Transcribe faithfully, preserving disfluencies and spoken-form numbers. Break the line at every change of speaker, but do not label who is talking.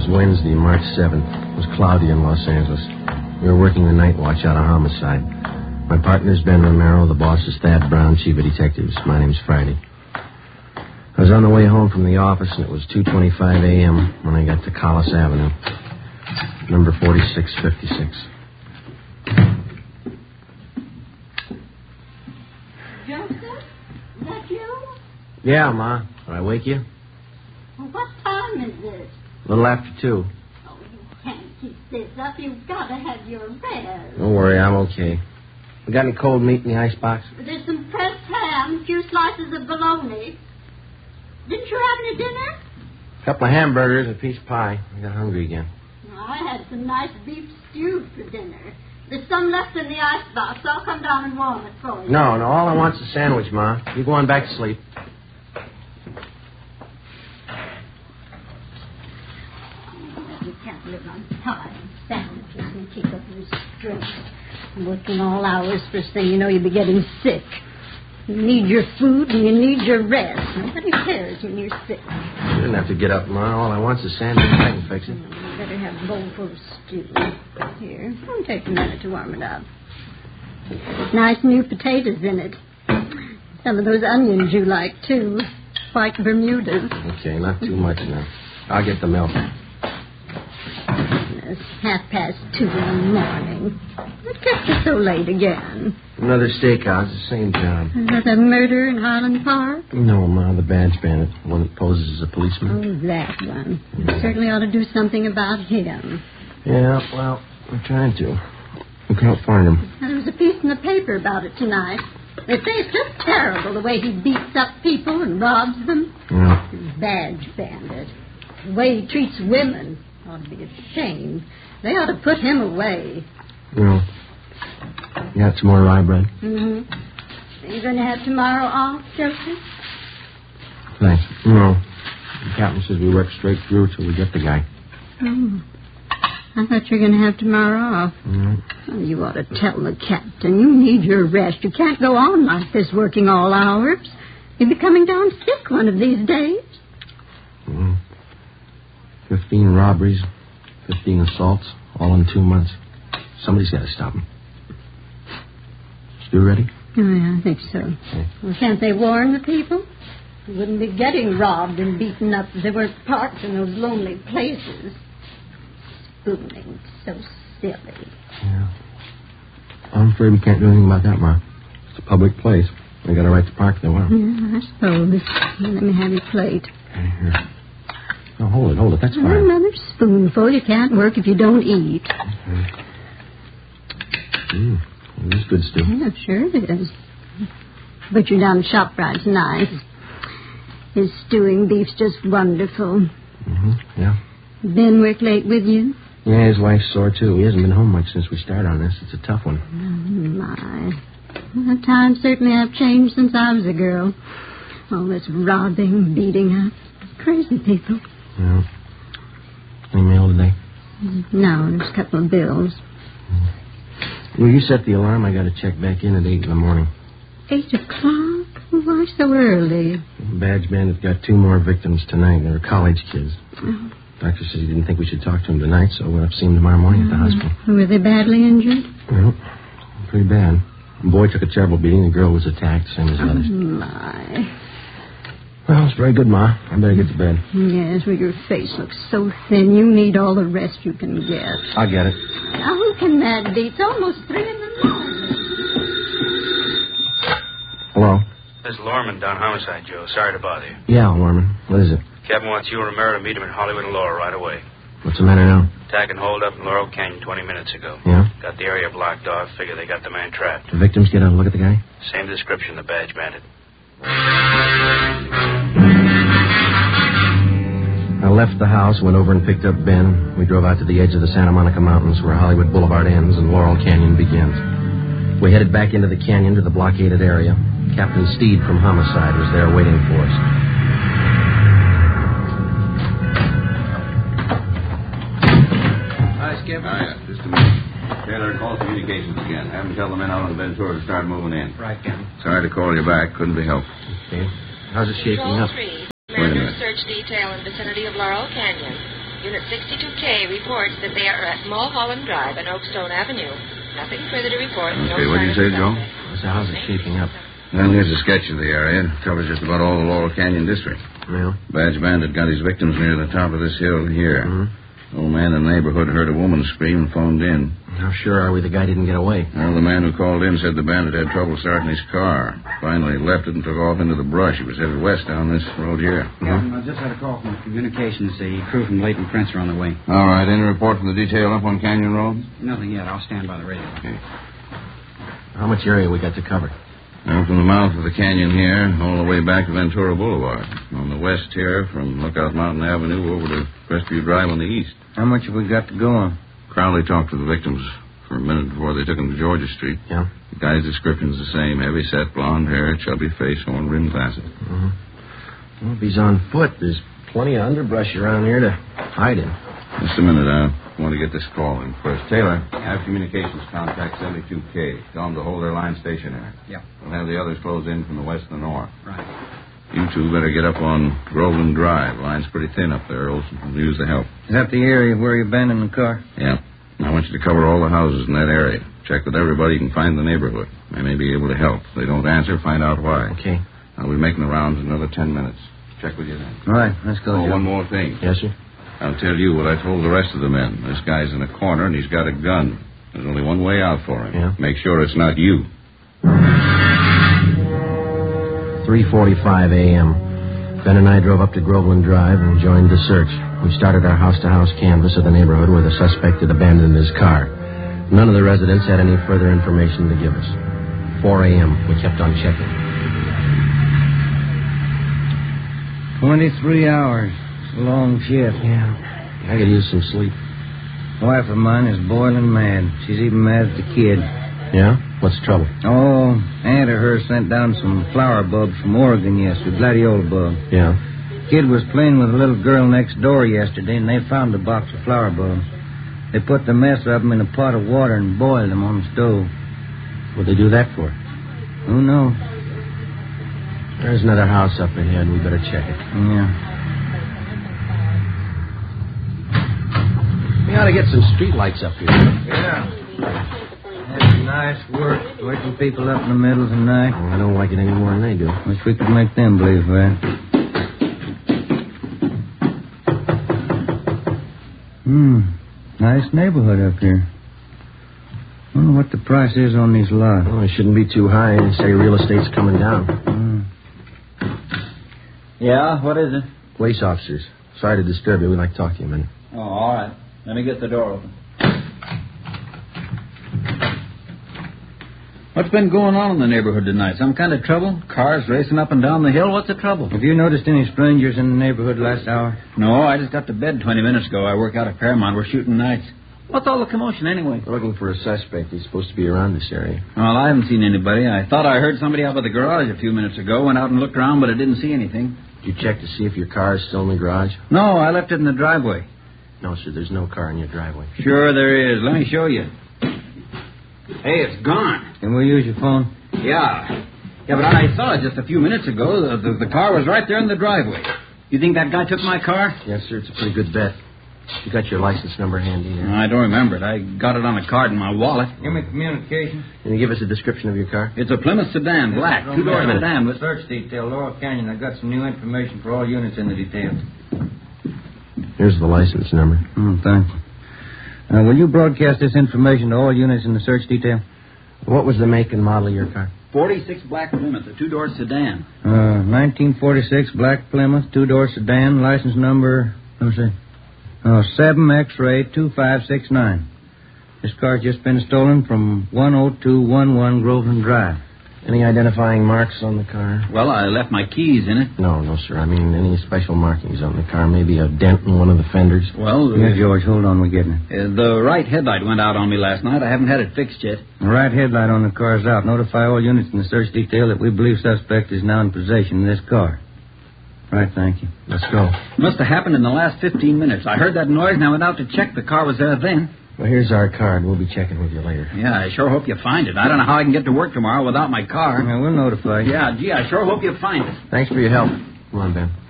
Wednesday, March seventh. It was cloudy in Los Angeles. We were working the night watch out of homicide. My partner's Ben Romero. The boss is Thad Brown, chief of detectives. My name's Friday. I was on the way home from the office, and it was two twenty-five a.m. when I got to Collis Avenue, number forty-six fifty-six.
Joseph? Is that you?
Yeah, Ma. Did I wake you?
Well, what time is it?
A little after two.
Oh, you can't keep this up. You've got to have your rest.
Don't worry, I'm okay. We got any cold meat in the icebox?
There's some pressed ham, a few slices of bologna. Didn't you have any dinner?
A couple of hamburgers and a piece of pie. I got hungry again.
Well, I had some nice beef stew for dinner. There's some left in the icebox, so I'll come down and warm it for you.
No, no, all I want's a sandwich, Ma. You go on back to sleep.
You can't live on pie and sandwiches and keep up your strength. Working all hours, first thing you know, you'll be getting sick. You need your food and you need your rest. Nobody cares when you're sick.
You didn't have to get up, Ma. All I want's a sandwich. I can fix it.
You better have a bowl full of stew. Here, it'll take a minute to warm it up. Nice new potatoes in it. Some of those onions you like, too. White Bermudas.
Okay, not too much now. I'll get the milk.
It's half past two in the morning. What kept you so late again?
Another steakhouse, the same job.
Another murder in Highland Park?
No, Ma, the badge bandit. The one that poses as a policeman.
Oh, that one. You certainly ought to do something about him.
Yeah, well, we're trying to. We can't find him.
There was a piece in the paper about it tonight. They say it's just terrible the way he beats up people and robs them.
Yeah.
Badge bandit. The way he treats women ought to be ashamed. They ought to put him away.
Yeah. You got some more rye bread?
Mm-hmm. Are you going to have tomorrow off, Joseph?
Thanks. No. The captain says we work straight through till we get the guy.
Oh. I thought you were going to have tomorrow off.
Mm-hmm.
Oh, you ought to tell the captain. You need your rest. You can't go on like this working all hours. You'll be coming down sick one of these days.
Mm-hmm. Fifteen robberies, fifteen assaults, all in two months. Somebody's got to stop them. You ready?
Oh, yeah, I think so.
Okay.
Well, can't they warn the people? They wouldn't be getting robbed and beaten up if they weren't parked in those lonely places. Spooning, so silly.
Yeah. I'm afraid we can't do anything about that, Ma. It's a public place. They got a right to park if they want.
Yeah, I suppose. Let me have your plate.
Okay, here. No, hold it, hold it. That's fine.
Another spoonful. You can't work if you don't eat.
Okay. Mmm. This is good stew.
Yeah, sure it is. Butcher down ShopRite's nice. His stewing beef's just wonderful.
Mm-hmm, yeah.
Ben work late with you?
Yeah, his wife's sore, too. He hasn't been home much since we started on this. It's a tough one.
Oh, my. Well, times certainly have changed since I was a girl. All this robbing, beating up. Crazy people.
Yeah. Any mail today?
No, there's a couple of bills.
Well, you set the alarm. I got to check back in at eight in the morning.
Eight o'clock? Why so early?
Badge bandit got two more victims tonight. They're college kids.
Oh.
Doctor said he didn't think we should talk to him tonight, so we'll have to see him tomorrow morning at the hospital.
Were they badly injured?
Well, pretty bad. The boy took a terrible beating. The girl was attacked, same as the others.
Oh, my.
Well, it's very good, Ma. I better get to bed.
Yes, well, your face looks so thin. You need all the rest you can get.
I'll get it.
Now, who can that be? It's almost three in the morning.
Hello?
This is Lorman down homicide, Joe. Sorry to bother you.
Yeah, Norman. What is it?
Captain wants you and Romero to meet him in Hollywood and Laurel right away.
What's the matter now?
Attack and hold up in Laurel Canyon twenty minutes ago.
Yeah?
Got the area blocked off. Figure they got the man trapped.
The victims get a look at the guy?
Same description, the badge bandit.
I left the house, went over and picked up Ben. We drove out to the edge of the Santa Monica Mountains where Hollywood Boulevard ends and Laurel Canyon begins. We headed back into the canyon to the blockaded area. Captain Steed from Homicide was there waiting for us.
Hi, Skip. Hiya. Just a minute. Taylor, call communications again. Have them tell the men out on the Ventura to start moving in.
Right, Captain.
Sorry to call you back. Couldn't be helped.
Okay. How's it shaking up?
Three.
Wait a minute.
Search detail in vicinity of Laurel Canyon. Unit sixty-two K reports that they are at Mulholland Drive and Oakstone Avenue. Nothing further to report.
Okay, what did you say, Joe?
So how's it shaping up?
Well, here's a sketch of the area. It covers just about all the Laurel Canyon district.
Yeah.
Badge Bandit got his victims near the top of this hill here.
Mm-hmm.
Old man in the neighborhood heard a woman scream and phoned in.
How sure are we the guy didn't get away?
Well, the man who called in said the bandit had trouble starting his car. Finally left it and took off into the brush. He was headed west down this road here.
Captain, I just had a call from communications. The crew from Leighton Prince are on the way.
All right. Any report from the detail up on Canyon Road?
Nothing yet. I'll stand by the radio.
Okay.
How much area we got to cover?
Now, from the mouth of the canyon here, all the way back to Ventura Boulevard. On the west here, from Lookout Mountain Avenue over to Crestview Drive on the east.
How much have we got to go on?
Crowley talked to the victims for a minute before they took him to Georgia Street.
Yeah?
The guy's description's the same. Heavy set, blonde hair, chubby face, horn rimmed glasses.
Mm-hmm. Well, if he's on foot, there's plenty of underbrush around here to hide in.
Just a minute, I want to get this call in first. Taylor, have communications contact seventy-two K. Tell them to hold their line stationary.
Yeah.
We'll have the others close in from the west and the north.
Right.
You two better get up on Groveland Drive. Line's pretty thin up there. Olson will use the help.
Is that the area where you abandoned the car?
Yeah. I want you to cover all the houses in that area. Check with everybody you can find in the neighborhood. They may be able to help. If they don't answer, find out why.
Okay.
I'll be making the rounds in another ten minutes. Check with you then.
All right, let's go,
Oh,
Joe.
one more thing.
Yes, sir?
I'll tell you what I told the rest of the men. This guy's in a corner and he's got a gun. There's only one way out for him.
Yeah?
Make sure it's not you.
three forty-five a.m. Ben and I drove up to Groveland Drive and joined the search. We started our house-to-house canvass of the neighborhood where the suspect had abandoned his car. None of the residents had any further information to give us. four a.m. We kept on checking.
Twenty-three hours. It's a long shift.
Yeah. I could use some sleep.
Wife of mine is boiling mad. She's even mad at the kid.
Yeah? What's the trouble?
Oh, aunt of hers sent down some flower bulbs from Oregon yesterday, gladiola bulb.
Yeah.
Kid was playing with a little girl next door yesterday, and they found a box of flower bulbs. They put the mess of them in a pot of water and boiled them on the stove.
What'd they do that for?
Who knows?
There's another house up ahead. We better check it.
Yeah.
We ought to get some street lights up here.
Yeah. That's nice work, waking people up in the middle of the night.
Oh, I don't like it any more than they do.
Wish we could make them believe that. Hmm. Nice neighborhood up here. Wonder what the price is on these lots.
Well, it shouldn't be too high. They say real estate's coming down.
Hmm.
Yeah, what is it?
Police officers. Sorry to disturb you. We'd like to talk to you a minute.
Oh, all right. Let me get the door open. What's been going on in the neighborhood tonight? Some kind of trouble? Cars racing up and down the hill? What's the trouble?
Have you noticed any strangers in the neighborhood last hour?
No, I just got to bed twenty minutes ago. I work out at Paramount. We're shooting nights. What's all the commotion anyway?
We're looking for a suspect. He's supposed to be around this area.
Well, I haven't seen anybody. I thought I heard somebody out by the garage a few minutes ago. Went out and looked around, but I didn't see anything.
Did you check to see if your car is still in the garage?
No, I left it in the driveway.
No, sir. There's no car in your driveway.
Sure there is. Let me show you. Hey, it's gone.
Can we use your phone?
Yeah. Yeah, but I saw it just a few minutes ago. The, the, the car was right there in the driveway. You think that guy took my car?
Yes, sir. It's a pretty good bet. You got your license number handy there?
I don't remember it. I got it on a card in my wallet.
Give me communication.
Can you give us a description of your car?
It's a Plymouth sedan, black, two-door sedan. With...
Search detail, Laurel Canyon. I got some new information for all units in the detail.
Here's the license number.
Oh, thanks. Uh, will you broadcast this information to all units in the search detail?
What was the make and model of your car?
forty-six black Plymouth, a two-door sedan.
Uh, nineteen forty-six black Plymouth, two-door sedan, license number, let me see, uh, seven X-ray two five six nine. This car's just been stolen from one oh two one one Groveland Drive.
Any identifying marks on the car?
Well, I left my keys in it.
No, no, sir. I mean, any special markings on the car? Maybe a dent in one of the fenders?
Well,
Yeah, George, hold on, we're getting it.
uh, the right headlight went out on me last night. I haven't had it fixed yet.
The right headlight on the car's out. Notify all units in the search detail that we believe suspect is now in possession of this car. Right, thank you.
Let's go.
Must have happened in the last fifteen minutes. I heard that noise and I went out to check. The car was there then.
Well, here's our card. We'll be checking with you later.
Yeah, I sure hope you find it. I don't know how I can get to work tomorrow without my car.
Yeah, we'll notify you.
Yeah, gee, I sure hope you find it.
Thanks for your help. Come on, Ben.